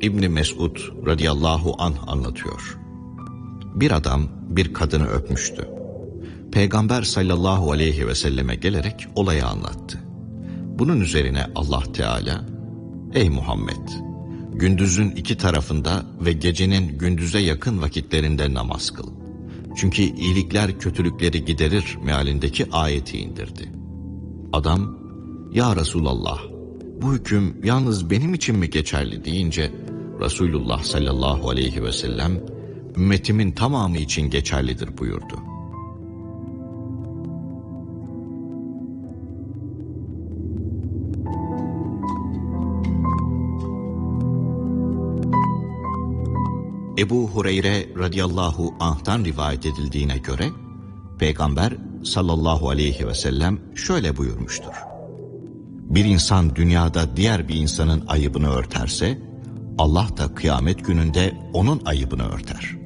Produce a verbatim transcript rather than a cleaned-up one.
İbni Mesud radıyallahu anh anlatıyor. Bir adam bir kadını öpmüştü. Peygamber sallallahu aleyhi ve selleme gelerek olayı anlattı. Bunun üzerine Allah Teala, "Ey Muhammed, gündüzün iki tarafında ve gecenin gündüze yakın vakitlerinde namaz kıl. Çünkü iyilikler kötülükleri giderir" mealindeki ayeti indirdi. Adam, "Ya Resulallah, bu hüküm yalnız benim için mi geçerli?" deyince Resulullah sallallahu aleyhi ve sellem, "Ümmetimin tamamı için geçerlidir" buyurdu. Ebu Hureyre radıyallahu anh'tan rivayet edildiğine göre Peygamber sallallahu aleyhi ve sellem şöyle buyurmuştur: "Bir insan dünyada diğer bir insanın ayıbını örterse Allah da kıyamet gününde onun ayıbını örter."